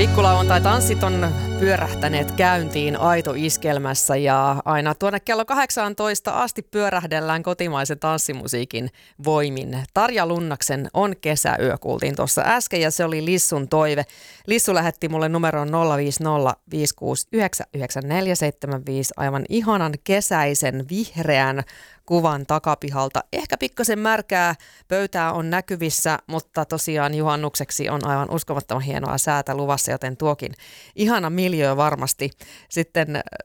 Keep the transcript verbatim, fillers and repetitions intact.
Pikkulauantai-tanssit on pyörähtäneet käyntiin Aito-iskelmässä ja aina tuonne kello kahdeksantoista asti pyörähdellään kotimaisen tanssimusiikin voimin. Tarja Lunnaksen On kesäyö kuultiin tuossa äsken ja se oli Lissun toive. Lissu lähetti mulle numeron nolla viisi nolla viisi kuusi yhdeksän yhdeksän neljä seitsemän viisi aivan ihanan kesäisen vihreän kuvan takapihalta. Ehkä pikkasen märkää pöytää on näkyvissä, mutta tosiaan juhannukseksi on aivan uskomattoman hienoa säätä luvassa, joten tuokin ihana miljöö varmasti sitten